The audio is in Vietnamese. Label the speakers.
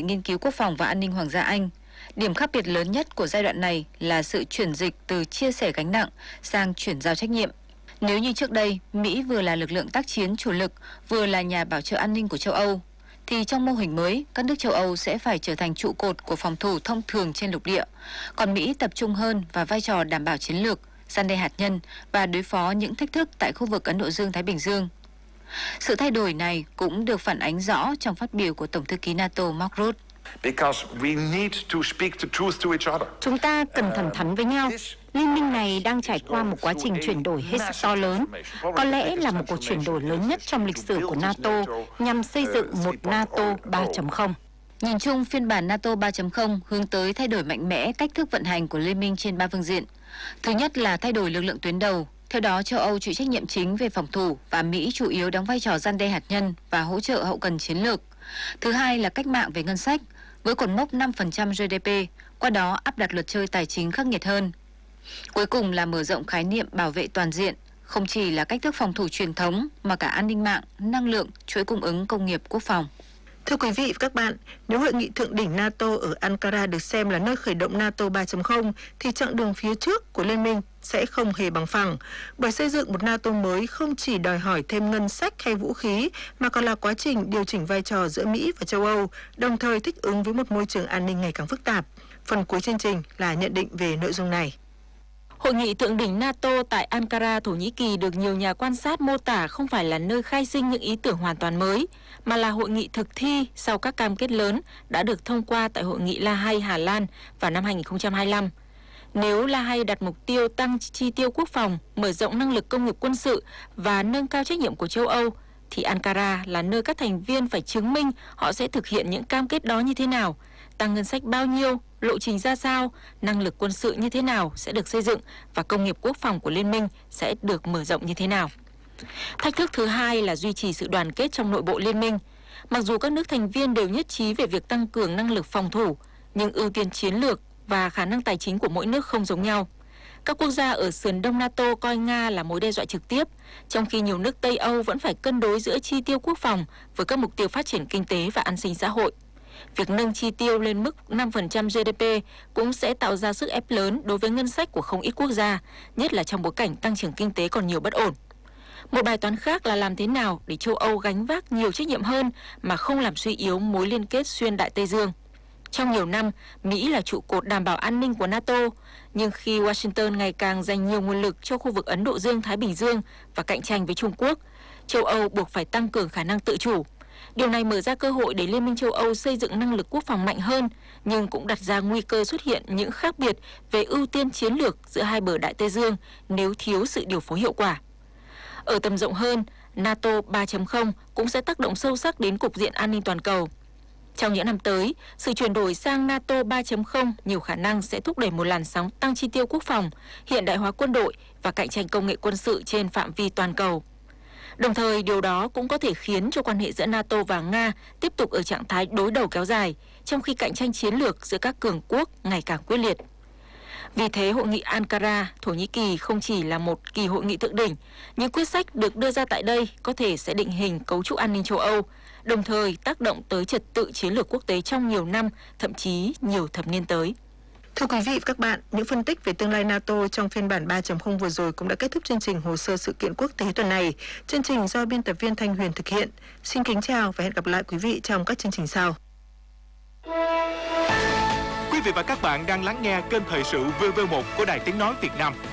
Speaker 1: Nghiên cứu Quốc phòng và An ninh Hoàng gia Anh. Điểm khác biệt lớn nhất của giai đoạn này là sự chuyển dịch từ chia sẻ gánh nặng sang chuyển giao trách nhiệm. Nếu như trước đây, Mỹ vừa là lực lượng tác chiến chủ lực, vừa là nhà bảo trợ an ninh của châu Âu, thì trong mô hình mới, các nước châu Âu sẽ phải trở thành trụ cột của phòng thủ thông thường trên lục địa, còn Mỹ tập trung hơn vào vai trò đảm bảo chiến lược, răn đe hạt nhân và đối phó những thách thức tại khu vực Ấn Độ Dương-Thái Bình Dương. Sự thay đổi này cũng được phản ánh rõ trong phát biểu của Tổng thư ký NATO Mark Rutte.
Speaker 2: Chúng ta cần thẳng thắn với nhau. Liên minh này đang trải qua một quá trình chuyển đổi hết sức to lớn. Có lẽ là một cuộc chuyển đổi lớn nhất trong lịch sử của NATO nhằm xây dựng một NATO 3.0.
Speaker 1: Nhìn chung, phiên bản NATO 3.0 hướng tới thay đổi mạnh mẽ cách thức vận hành của liên minh trên 3 phương diện. Thứ nhất là thay đổi lực lượng tuyến đầu. Theo đó, châu Âu chịu trách nhiệm chính về phòng thủ và Mỹ chủ yếu đóng vai trò răn đe hạt nhân và hỗ trợ hậu cần chiến lược. Thứ hai là cách mạng về ngân sách, với cột mốc 5% GDP, qua đó áp đặt luật chơi tài chính khắc nghiệt hơn. Cuối cùng là mở rộng khái niệm bảo vệ toàn diện, không chỉ là cách thức phòng thủ truyền thống mà cả an ninh mạng, năng lượng, chuỗi cung ứng công nghiệp quốc phòng.
Speaker 3: Thưa quý vị và các bạn, nếu hội nghị thượng đỉnh NATO ở Ankara được xem là nơi khởi động NATO 3.0 thì chặng đường phía trước của liên minh sẽ không hề bằng phẳng, bởi xây dựng một NATO mới không chỉ đòi hỏi thêm ngân sách hay vũ khí mà còn là quá trình điều chỉnh vai trò giữa Mỹ và châu Âu, đồng thời thích ứng với một môi trường an ninh ngày càng phức tạp. Phần cuối chương trình là nhận định về nội dung này.
Speaker 2: Hội nghị thượng đỉnh NATO tại Ankara, Thổ Nhĩ Kỳ được nhiều nhà quan sát mô tả không phải là nơi khai sinh những ý tưởng hoàn toàn mới, mà là hội nghị thực thi sau các cam kết lớn đã được thông qua tại Hội nghị La Hay, Hà Lan vào năm 2025. Nếu La Hay đặt mục tiêu tăng chi tiêu quốc phòng, mở rộng năng lực công nghiệp quân sự và nâng cao trách nhiệm của châu Âu, thì Ankara là nơi các thành viên phải chứng minh họ sẽ thực hiện những cam kết đó như thế nào, tăng ngân sách bao nhiêu, lộ trình ra sao, năng lực quân sự như thế nào sẽ được xây dựng và công nghiệp quốc phòng của liên minh sẽ được mở rộng như thế nào. Thách thức thứ hai là duy trì sự đoàn kết trong nội bộ liên minh. Mặc dù các nước thành viên đều nhất trí về việc tăng cường năng lực phòng thủ, nhưng ưu tiên chiến lược và khả năng tài chính của mỗi nước không giống nhau. Các quốc gia ở sườn đông NATO coi Nga là mối đe dọa trực tiếp, trong khi nhiều nước Tây Âu vẫn phải cân đối giữa chi tiêu quốc phòng với các mục tiêu phát triển kinh tế và an sinh xã hội. Việc nâng chi tiêu lên mức 5% GDP cũng sẽ tạo ra sức ép lớn đối với ngân sách của không ít quốc gia, nhất là trong bối cảnh tăng trưởng kinh tế còn nhiều bất ổn. Một bài toán khác là làm thế nào để châu Âu gánh vác nhiều trách nhiệm hơn mà không làm suy yếu mối liên kết xuyên Đại Tây Dương. Trong nhiều năm, Mỹ là trụ cột đảm bảo an ninh của NATO, nhưng khi Washington ngày càng dành nhiều nguồn lực cho khu vực Ấn Độ Dương-Thái Bình Dương và cạnh tranh với Trung Quốc, châu Âu buộc phải tăng cường khả năng tự chủ. Điều này mở ra cơ hội để Liên minh châu Âu xây dựng năng lực quốc phòng mạnh hơn, nhưng cũng đặt ra nguy cơ xuất hiện những khác biệt về ưu tiên chiến lược giữa hai bờ Đại Tây Dương nếu thiếu sự điều phối hiệu quả. Ở tầm rộng hơn, NATO 3.0 cũng sẽ tác động sâu sắc đến cục diện an ninh toàn cầu. Trong những năm tới, sự chuyển đổi sang NATO 3.0 nhiều khả năng sẽ thúc đẩy một làn sóng tăng chi tiêu quốc phòng, hiện đại hóa quân đội và cạnh tranh công nghệ quân sự trên phạm vi toàn cầu. Đồng thời, điều đó cũng có thể khiến cho quan hệ giữa NATO và Nga tiếp tục ở trạng thái đối đầu kéo dài, trong khi cạnh tranh chiến lược giữa các cường quốc ngày càng quyết liệt. Vì thế, Hội nghị Ankara, Thổ Nhĩ Kỳ không chỉ là một kỳ hội nghị thượng đỉnh, những quyết sách được đưa ra tại đây có thể sẽ định hình cấu trúc an ninh châu Âu, đồng thời tác động tới trật tự chiến lược quốc tế trong nhiều năm, thậm chí nhiều thập niên tới.
Speaker 3: Thưa quý vị và các bạn, những phân tích về tương lai NATO trong phiên bản 3.0 vừa rồi cũng đã kết thúc chương trình Hồ sơ sự kiện quốc tế tuần này. Chương trình do biên tập viên Thanh Huyền thực hiện. Xin kính chào và hẹn gặp lại quý vị trong các chương trình sau.
Speaker 4: Quý vị và các bạn đang lắng nghe kênh thời sự VV1 của Đài Tiếng nói Việt Nam.